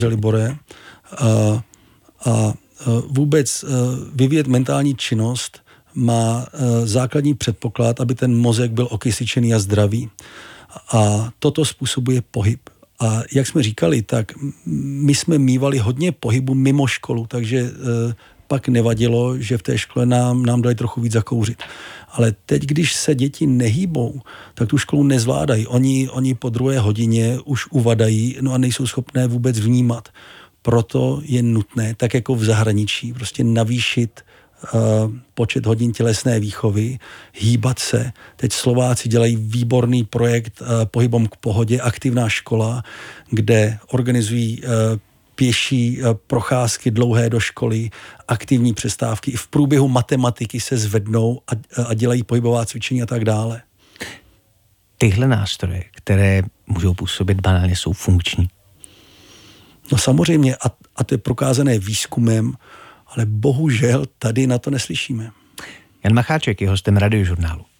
Libore. A vůbec vyvíjet mentální činnost má základní předpoklad, aby ten mozek byl okysličený a zdravý. A toto způsobuje pohyb. A jak jsme říkali, tak my jsme mívali hodně pohybu mimo školu, takže pak nevadilo, že v té škole nám dali trochu víc zakouřit. Ale teď, když se děti nehýbou, tak tu školu nezvládají. Oni po 2. hodině už uvadají, no a nejsou schopné vůbec vnímat. Proto je nutné, tak jako v zahraničí, prostě navýšit počet hodin tělesné výchovy, hýbat se. Teď Slováci dělají výborný projekt Pohybom k pohodě, aktivná škola, kde organizují pěší procházky dlouhé do školy, aktivní přestávky. I v průběhu matematiky se zvednou a dělají pohybová cvičení a tak dále. Tyhle nástroje, které můžou působit banálně, jsou funkční? No samozřejmě, a to je prokázané výzkumem, ale bohužel tady na to neslyšíme. Jan Macháček je hostem Radiožurnálu.